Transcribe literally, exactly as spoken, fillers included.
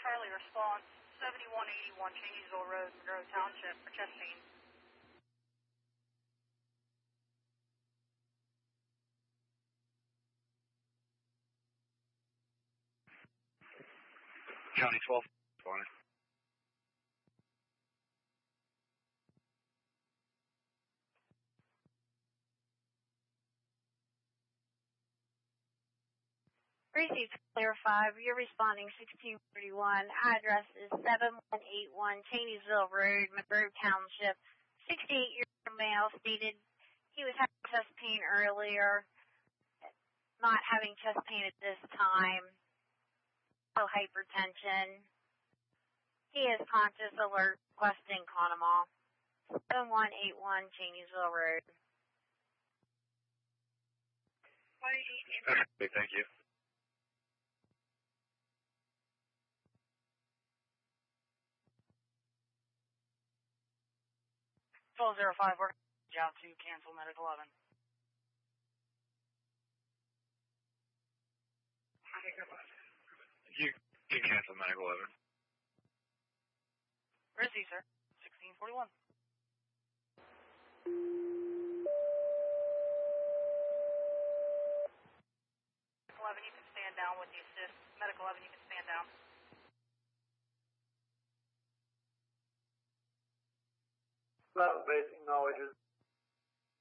Charlie response, seventy-one eighty-one Cheneysville Road, Monroe Township, for chest pain. County twelve, fine. Received clear five. You're responding sixteen thirty-one. Address is seven one eight one Cheneysville Road, Monroe Township. sixty-eight-year-old male stated he was having chest pain earlier, not having chest pain at this time. No hypertension. He is conscious, alert, requesting Conemaugh. seven one eight one Cheneysville Road. Okay, thank you. twelve oh five, we're out to cancel Medic eleven. You can cancel Medic eleven. Receive, sir. sixteen forty-one. eleven, you can stand down with the assist. Medic eleven, you can stand down. Well, basic knowledge is